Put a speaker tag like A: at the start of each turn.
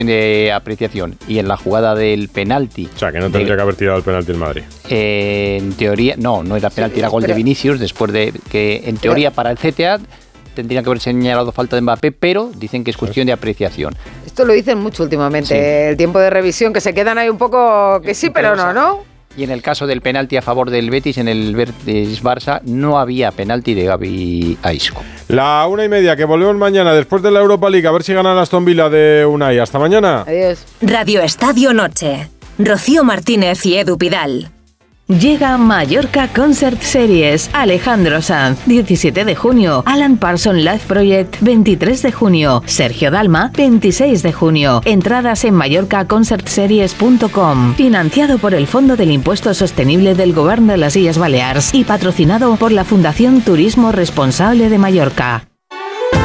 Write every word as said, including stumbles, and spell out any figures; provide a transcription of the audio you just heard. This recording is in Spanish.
A: de apreciación y en la jugada del penalti.
B: O sea, que no tendría de, que haber tirado el penalti el Madrid.
A: Eh, en teoría, no, no era penalti, sí, era gol pero, de Vinicius, después de que en teoría pero, para el C T A tendrían que haber señalado falta de Mbappé, pero dicen que es cuestión de apreciación.
C: Esto lo dicen mucho últimamente, sí. El tiempo de revisión, que se quedan ahí un poco que sí, pero, pero no, ¿no?
A: Y en el caso del penalti a favor del Betis, en el Betis-Barça, no había penalti de Gavi a Isco.
B: La una y media, que volvemos mañana después de la Europa League, a ver si gana el Aston Villa de Unai. Hasta mañana.
C: Adiós.
D: Radio Estadio Noche. Rocío Martínez y Edu Pidal.
E: Llega Mallorca Concert Series. Alejandro Sanz, diecisiete de junio. Alan Parsons Live Project, veintitrés de junio. Sergio Dalma, veintiséis de junio. Entradas en mallorca concert series punto com. Financiado por el Fondo del Impuesto Sostenible del Govern de las Illes Balears y patrocinado por la Fundación Turismo Responsable de Mallorca.